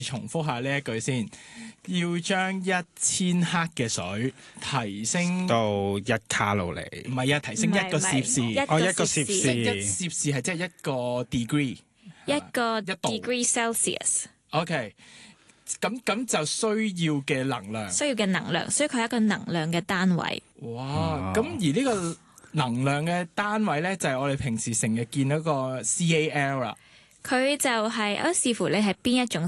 重複下呢一句先，要將1000克嘅水提升到1卡路里。 唔係啊，提升1個攝氏。 一個攝氏 1攝氏係即係1個 degree， 1 個 degree Celsius。 OK， 咁就需要嘅能量， 所以佢係一個能量嘅單位。 哇！咁而呢個能量嘅單位咧，就係我哋平時成日見到個 CAL 啦。 佢就係視乎你係邊一種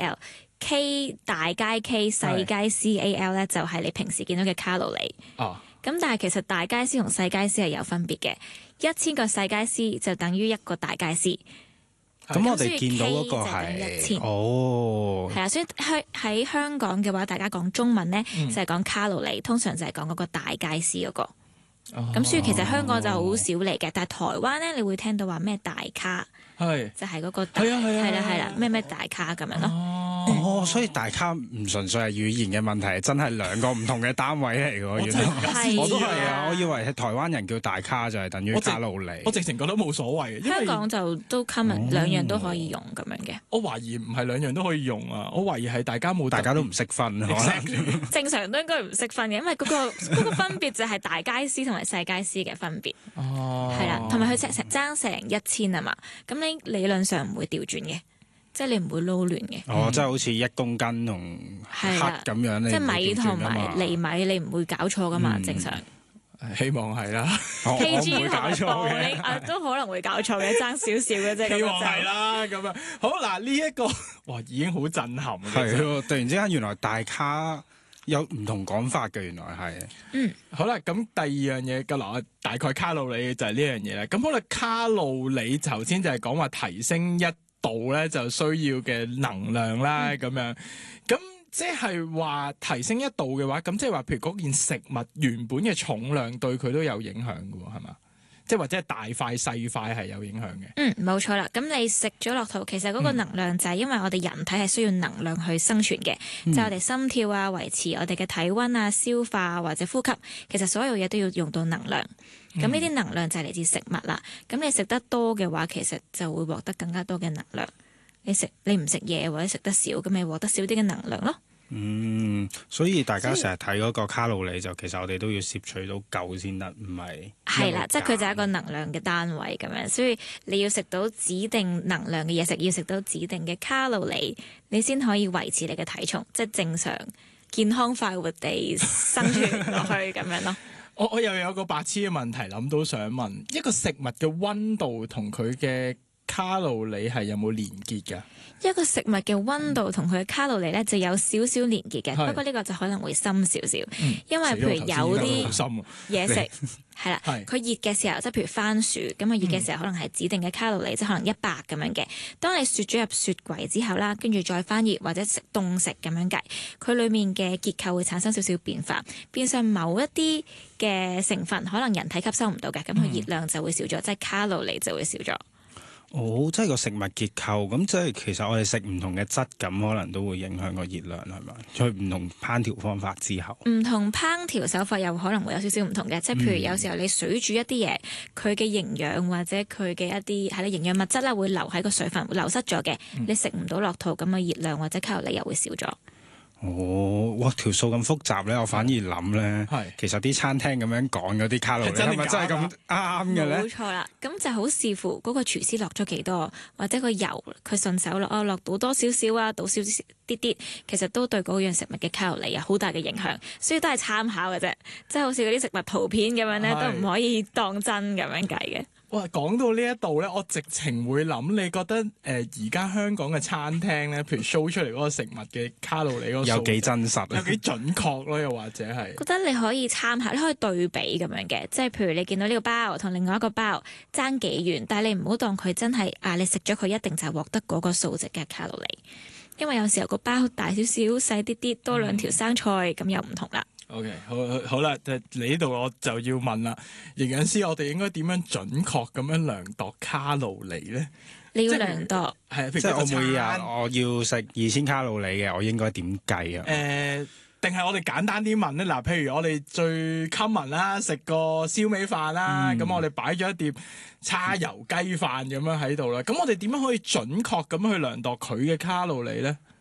CAL，K 大階 K 細階 CAL 咧，就係你平時見到嘅卡路里。 哦。 咁但係其實大階 C 同細階 C 係有分別嘅，1000個細階 C 就等於1個大階 C。 咁我哋見到嗰個係係啦，所以喺香港嘅話，大家講中文咧就係講卡路里，通常就係講嗰個大階 C 嗰個。咁所以其實香港就好少嚟嘅，但係台灣咧，你會聽到話咩大卡，就係嗰個大係啦咩大卡咁樣咯。 所以大卡唔純粹係語言嘅問題，真係兩個唔同嘅單位嚟嘅。原來我都係啊，我以為係台灣人叫大卡就係等於卡路里。 我直情覺得冇所謂。 香港就都 common，兩樣都可以用咁樣嘅。 我懷疑唔係兩樣都可以用啊，我懷疑係大家都唔識分。 正常都應該唔識分嘅，因為嗰個分別就係大階 C 同埋細階 C 嘅分別。係啦，同埋佢爭成1000啊嘛，咁你理論上唔會調轉嘅。即係你唔會撈亂嘅。 即係好似1公斤同克咁樣， 即係米同埋厘米，你唔會搞錯噶嘛？正常。 希望係啦。 KG 唔會搞錯嘅，都可能會搞錯嘅，爭少少嘅啫。 希望係啦，咁樣好嗱，呢一個哇已經好震撼。 係喎，突然之間原來大卡有唔同講法嘅，原來係。 好啦，咁第二樣嘢嘅嗱，大概卡路里就係呢樣嘢啦。咁好啦，卡路里頭先就係講話提升1度咧就需要嘅能量啦，咁樣，咁即係話提升1度嘅話，咁即係話，譬如嗰件食物原本嘅重量對佢都有影響嘅喎，係嘛？即係或者係大塊細塊係有影響嘅。 冇錯啦。咁你食咗落肚，其實嗰個能量就係因為我哋人體係需要能量去生存嘅，就係我哋心跳啊、維持我哋嘅體溫啊、消化或者呼吸，其實所有嘢都要用到能量。咁呢啲能量就係嚟自食物啦。咁你食得多嘅話，其實就會獲得更加多嘅能量。你唔食嘢或者食得少，咁咪獲得少啲嘅能量咯。 所以大家成日睇嗰個卡路里，就其實我哋都要攝取到夠先得，唔係。 係啦，即係佢就係一個能量嘅單位咁樣，所以你要食到指定能量嘅嘢食，要食到指定嘅卡路里，你先可以維持你嘅體重，即係正常健康快活地生存落去咁樣咯。 我又有個白痴嘅問題諗到想問，一個食物嘅溫度同佢嘅卡路里係有冇連結㗎？ 一個食物嘅溫度同佢嘅卡路里咧就有少少連結嘅，不過呢個就可能會深少少，因為譬如有啲嘢食係啦，佢熱嘅時候，即係譬如番薯咁，佢熱嘅時候可能係指定嘅卡路里，即係可能100咁樣嘅。當你雪咗入雪櫃之後啦，跟住再翻熱或者凍食咁樣計，佢裡面嘅結構會產生少少變化，變相某一啲嘅成分可能人體吸收唔到嘅，咁佢熱量就會少咗，即係卡路里就會少咗。 即係個食物結構，咁即係其實我哋食唔同嘅質感，可能都會影響個熱量，係咪？在唔同烹調方法之後， 唔同烹調手法又可能會有少少唔同嘅，即係譬如有時候你水煮一啲嘢，佢嘅營養或者佢嘅一啲係啦營養物質啦，會留喺個水分流失咗嘅，你食唔到落肚，咁嘅熱量或者卡路里又會少咗。 哇！條數咁複雜咧，我反而諗咧，其實啲餐廳咁樣講嗰啲卡路里係咪真係咁啱嘅咧？ 冇錯啦，咁就好視乎嗰個廚師落咗幾多，或者個油佢順手落到多少少啊，倒少少啲，其實都對嗰樣食物嘅卡路里有好大嘅影響，所以都係參考嘅啫，即係好似嗰啲食物圖片咁樣咧，都唔可以當真咁樣計嘅。 哇！講到呢一度咧，我直情會諗，你覺得而家香港嘅餐廳咧，譬如 show 出嚟嗰個食物嘅卡路里嗰個數有幾真實， 有幾準確咯？又或者係覺得你可以參考，你可以對比咁樣嘅，即係譬如你見到呢個包同另外一個包爭幾遠，但係你唔好當佢真係你食咗佢一定就係獲得嗰個數值嘅卡路里，因為有時候個包大少少、細啲啲、多2條生菜咁又唔同啦。 OK， 好啦，你呢度我就要問啦，營養師，我哋應該點樣準確咁樣量度卡路里咧？ 你要量度係即係我每日我要食2000卡路里嘅，我應該點計啊？ 定係我哋簡單啲問咧？嗱，譬如我哋最 common 啦，食個燒味飯啦，咁我哋擺咗一碟叉油雞飯咁樣喺度啦，咁我哋點樣可以準確咁去量度佢嘅卡路里咧？